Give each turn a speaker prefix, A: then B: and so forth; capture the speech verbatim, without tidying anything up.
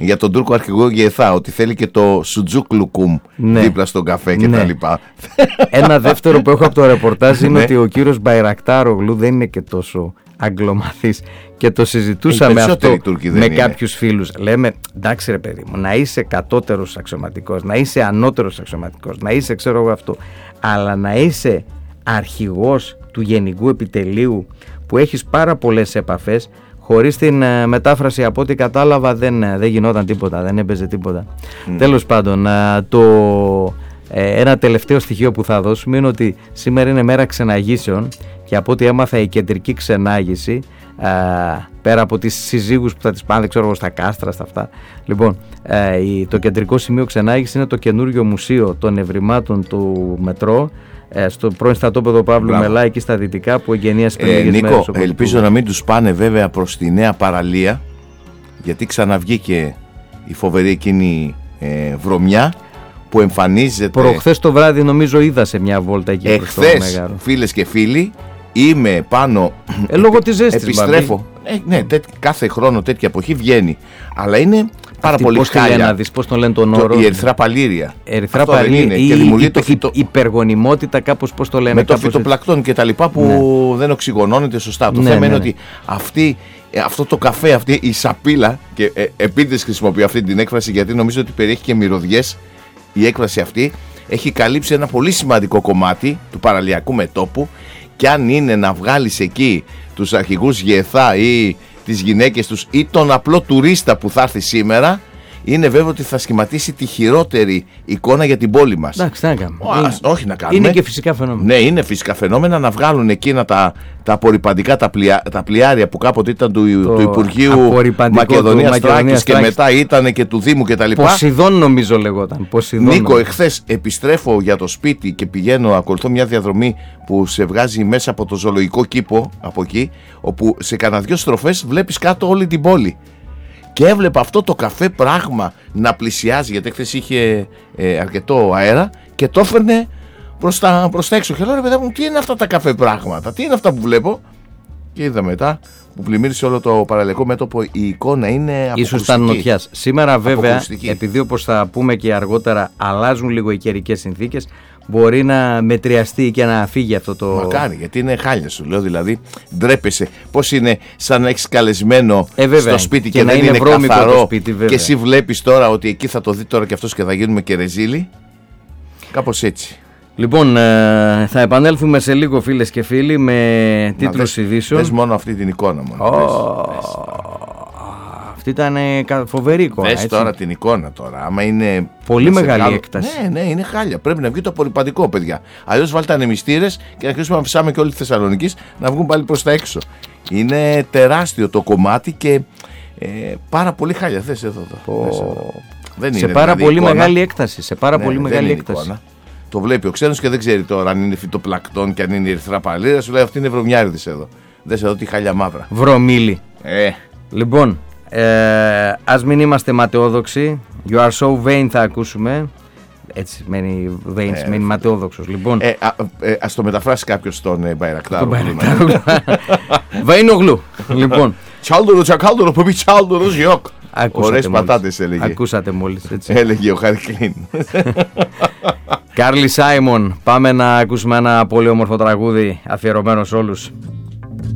A: για τον Τούρκο αρχηγό Γεθά, ότι θέλει και το σουτζούκλουκουμ ναι. δίπλα στον καφέ και ναι. τα λοιπά.
B: Ένα δεύτερο που έχω από το ρεπορτάζ είναι ότι ο κύριος Μπαϊρακτάρογλου δεν είναι και τόσο αγγλομαθής και το συζητούσαμε αυτό με κάποιους φίλους. Λέμε, εντάξει ρε παιδί μου, να είσαι κατώτερος αξιωματικός, να είσαι ανώτερος αξιωματικός, να είσαι ξέρω εγώ αυτό, αλλά να είσαι αρχηγός του Γενικού Επιτελείου που έχεις πάρα πολλές επαφές, χωρίς την uh, μετάφραση από ό,τι κατάλαβα δεν, uh, δεν γινόταν τίποτα, δεν έπαιζε τίποτα. Mm. Τέλος πάντων, uh, το, uh, ένα τελευταίο στοιχείο που θα δώσουμε είναι ότι σήμερα είναι μέρα ξεναγήσεων και από ό,τι έμαθα η κεντρική ξενάγηση, uh, πέρα από τις συζύγους που θα τις πάνε, δεν ξέρω εγώ, στα κάστρα, στα αυτά. Λοιπόν, uh, η, το κεντρικό σημείο ξενάγηση είναι το καινούριο μουσείο των ευρημάτων του μετρό, στο πρώην στρατόπεδο Παύλου Μελά, εκεί στα δυτικά, που εγγενίασε πριν λίγες
A: Νίκο,
B: μέρες.
A: ελπίζω του... να μην τους πάνε βέβαια προς τη νέα παραλία, γιατί ξαναβγήκε η φοβερή εκείνη ε, βρωμιά που εμφανίζεται.
B: Προχθές το βράδυ νομίζω είδα σε μια βόλτα εκεί.
A: Εχθές, φίλες και φίλοι, είμαι πάνω.
B: Ε, λόγω της ζέστης.
A: Επιστρέφω. Ε, ναι, τέ, κάθε χρόνο τέτοια εποχή βγαίνει. Αλλά είναι πάρα
B: αυτή,
A: πολύ
B: πώς
A: χάλια.
B: Να δεις πώς τον λένε τον όρο.
A: Το, η ερυθρά παλήρια.
B: Ερυθρά παλήρια. Η, η, η, φυτο... η υπεργονιμότητα, κάπως πώς το λένε.
A: Με το φυτοπλακτόν και τα λοιπά που ναι. δεν οξυγονώνεται σωστά. Το ναι, θέμα ναι, είναι ναι. ότι αυτή, αυτό το καφέ, αυτή η σαπίλα, και ε, επίτηδες χρησιμοποιώ αυτή την έκφραση γιατί νομίζω ότι περιέχει και μυρωδιές η έκφραση αυτή, έχει καλύψει ένα πολύ σημαντικό κομμάτι του παραλιακού μετώπου. Και αν είναι να βγάλεις εκεί τους αρχηγούς Γεθά ή τις γυναίκες τους ή τον απλό τουρίστα που θα έρθει σήμερα, είναι βέβαιο ότι θα σχηματίσει τη χειρότερη εικόνα για την πόλη μας.
B: Εντάξει, να κάνουμε.
A: Ο, ας, όχι να κάνουμε.
B: Είναι και φυσικά φαινόμενα.
A: Ναι, είναι φυσικά φαινόμενα να βγάλουν εκείνα τα, τα απορριπαντικά, τα, πλοια, τα πλοιάρια που κάποτε ήταν του, του Υπουργείου Μακεδονίας Θράκης και μετά ήταν και του Δήμου κτλ.
B: Ποσειδών νομίζω λεγόταν. Ποσειδών,
A: Νίκο, εχθές επιστρέφω για το σπίτι και πηγαίνω, ακολουθώ μια διαδρομή που σε βγάζει μέσα από το ζωολογικό κήπο από εκεί, όπου σε κανένα δυο στροφές βλέπεις κάτω όλη την πόλη. Και έβλεπα αυτό το καφέ πράγμα να πλησιάζει, γιατί χθες είχε ε, αρκετό αέρα και το έφερνε προς τα, προς τα έξω. Και λέω ρε παιδιά μου, τι είναι αυτά τα καφέ πράγματα, τι είναι αυτά που βλέπω. Και είδα μετά που πλημμύρισε όλο το παραλιακό μέτωπο, η εικόνα είναι αποκρουστική.
B: Ίσως ήταν νοτιάς. Σήμερα βέβαια, επειδή όπως θα πούμε και αργότερα αλλάζουν λίγο οι καιρικές συνθήκες, μπορεί να μετριαστεί και να φύγει αυτό το.
A: Μακάρι, γιατί είναι χάλια, σου λέω. Δηλαδή, ντρέπεσαι. Πώς είναι σαν να έχεις καλεσμένο
B: ε,
A: στο σπίτι και, και δεν είναι καθαρό. Σπίτι, και εσύ βλέπεις τώρα ότι εκεί θα το δει τώρα και αυτός και θα γίνουμε και ρεζίλοι. Κάπως έτσι.
B: Λοιπόν, ε, θα επανέλθουμε σε λίγο, φίλες και φίλοι, με τίτλους ειδήσεων.
A: Δες μόνο αυτή την εικόνα μου.
B: Oh. Αυτή ήταν φοβερή εικόνα.
A: Δες τώρα την εικόνα τώρα. Άμα είναι
B: πολύ μεγάλη άλλο... έκταση.
A: Ναι, ναι, είναι χάλια. Πρέπει να βγει το απορριπαντικό, παιδιά. Αλλιώς βάλτε ανεμιστήρες και να αρχίσουμε να φυσάμε και όλη τη Θεσσαλονίκη να βγουν πάλι προς τα έξω. Είναι τεράστιο το κομμάτι και ε, πάρα πολύ χάλια. Θες εδώ. εδώ. Oh. εδώ. Δεν
B: σε
A: είναι,
B: πάρα
A: δηλαδή,
B: πολύ
A: εικόνα.
B: μεγάλη έκταση. Σε πάρα ναι, πολύ μεγάλη έκταση.
A: Εικόνα. Το βλέπει ο ξένος και δεν ξέρει τώρα αν είναι φυτοπλακτών και αν είναι ερυθρά παλήρια. Σου λέει αυτή είναι βρωμιάριδης εδώ. Δες εδώ τι χάλια μαύρα.
B: Βρωμίλη.
A: Ε.
B: Λοιπόν. Ε, ας μην είμαστε ματαιόδοξοι. You are so vain θα ακούσουμε. Έτσι μένει vain, ε, μένει ματαιόδοξος. Λοιπόν,
A: ε, α, ε, ας το μεταφράσει κάποιος τον ε, Μπαϊρακτάρο.
B: Βαϊνογλου. Λοιπόν,
A: Τσάλντορο, τσακάλντορο, που πει τσάλντορο, γιοκ. Ωραίες πατάτες έλεγε.
B: Ακούσατε μόλις έτσι.
A: Έλεγε ο Χαρικλίν.
B: Κάρλι Σάιμον, πάμε να ακούσουμε ένα πολύ όμορφο τραγούδι αφιερωμένο σε όλους.